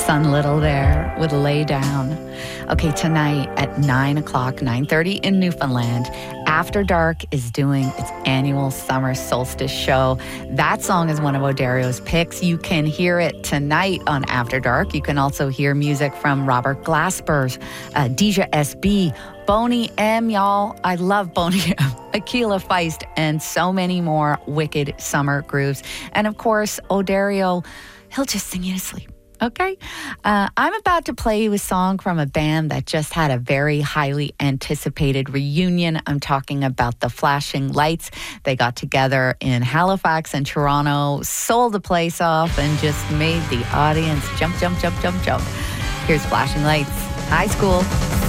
Sun Little there with Lay Down. Okay, tonight at 9 o'clock, 9:30 in Newfoundland, After Dark is doing its annual summer solstice show. That song is one of O'Dario's picks. You can hear it tonight on After Dark. You can also hear music from Robert Glasper, Deja SB, Boney M, y'all. I love Boney M, Akila Feist, and so many more wicked summer grooves. And of course, O'Dario, he'll just sing you to sleep. Okay. I'm about to play you a song from a band that just had a very highly anticipated reunion. I'm talking about the Flashing Lights. They got together in Halifax and Toronto, sold the place off, and just made the audience jump, jump, jump, jump, jump. Here's Flashing Lights, High School.